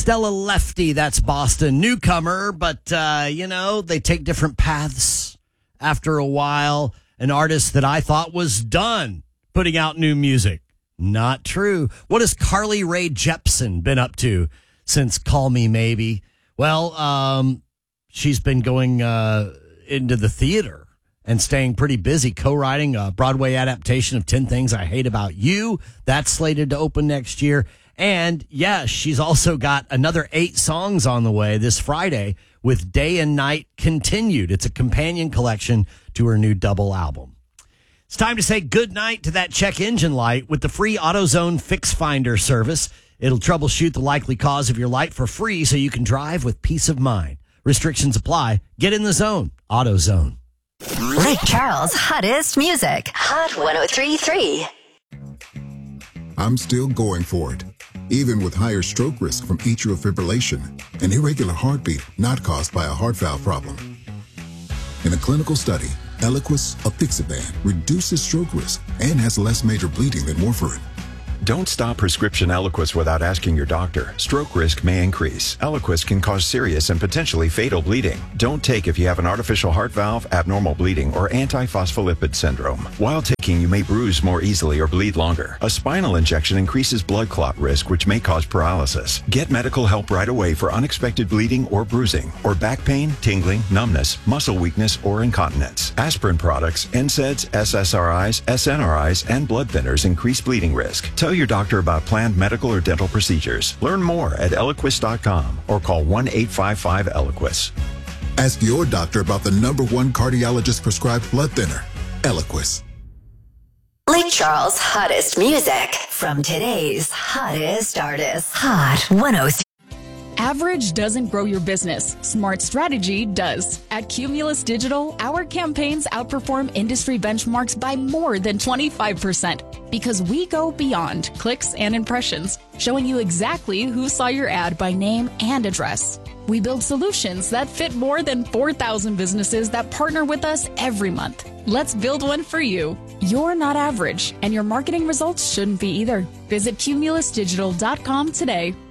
Stella Lefty, that's Boston. Newcomer, but, they take different paths after a while. An artist that I thought was done putting out new music. Not true. What has Carly Rae Jepsen been up to since Call Me Maybe? Well, she's been going into the theater and staying pretty busy, co-writing a Broadway adaptation of 10 Things I Hate About You. That's slated to open next year. And, yeah, she's also got another 8 songs on the way this Friday with Day and Night Continued. It's a companion collection to her new double album. It's time to say goodnight to that check engine light with the free AutoZone Fix Finder service. It'll troubleshoot the likely cause of your light for free so you can drive with peace of mind. Restrictions apply. Get in the zone. AutoZone. Lake Charles' hottest music. Hot 103.3. I'm still going for it, even with higher stroke risk from atrial fibrillation, an irregular heartbeat not caused by a heart valve problem. In a clinical study, Eliquis, apixaban, reduces stroke risk and has less major bleeding than warfarin. Don't stop prescription Eliquis without asking your doctor. Stroke risk may increase. Eliquis can cause serious and potentially fatal bleeding. Don't take if you have an artificial heart valve, abnormal bleeding, or antiphospholipid syndrome. While taking, you may bruise more easily or bleed longer. A spinal injection increases blood clot risk, which may cause paralysis. Get medical help right away for unexpected bleeding or bruising, or back pain, tingling, numbness, muscle weakness, or incontinence. Aspirin products, NSAIDs, SSRIs, SNRIs, and blood thinners increase bleeding risk. Tell your doctor about planned medical or dental procedures. Learn more at Eliquis.com or call 1-855-ELIQUIS. Ask your doctor about the #1 cardiologist prescribed blood thinner, Eliquis. Lake Charles' hottest music from today's hottest artists. Hot 103. Average doesn't grow your business. Smart strategy does. At Cumulus Digital, our campaigns outperform industry benchmarks by more than 25% because we go beyond clicks and impressions, showing you exactly who saw your ad by name and address. We build solutions that fit more than 4,000 businesses that partner with us every month. Let's build one for you. You're not average, and your marketing results shouldn't be either. Visit cumulusdigital.com today.